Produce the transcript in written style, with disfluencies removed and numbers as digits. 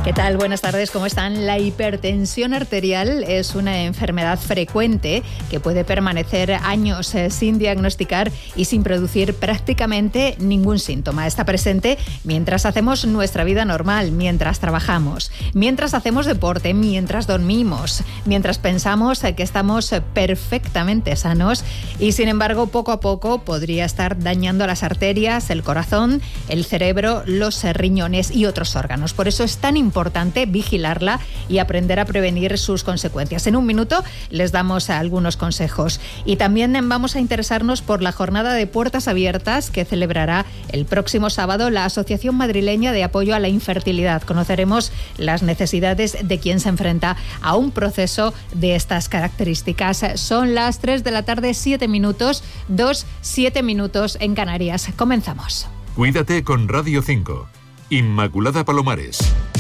¿Qué tal? Buenas tardes, ¿cómo están? La hipertensión arterial es una enfermedad frecuente que puede permanecer años sin diagnosticar y sin producir prácticamente ningún síntoma. Está presente mientras hacemos nuestra vida normal, mientras trabajamos, mientras hacemos deporte, mientras dormimos, mientras pensamos que estamos perfectamente sanos y, sin embargo, poco a poco podría estar dañando las arterias, el corazón, el cerebro, los riñones y otros órganos. Por eso es tan importante vigilarla y aprender a prevenir sus consecuencias. En un minuto les damos algunos consejos. Y también vamos a interesarnos por la jornada de puertas abiertas que celebrará el próximo sábado la Asociación Madrileña de Apoyo a la Infertilidad. Conoceremos las necesidades de quien se enfrenta a un proceso de estas características. Son las 3 de la tarde, 7 minutos, 7 minutos en Canarias. Comenzamos. Cuídate con Radio 5. Inmaculada Palomares.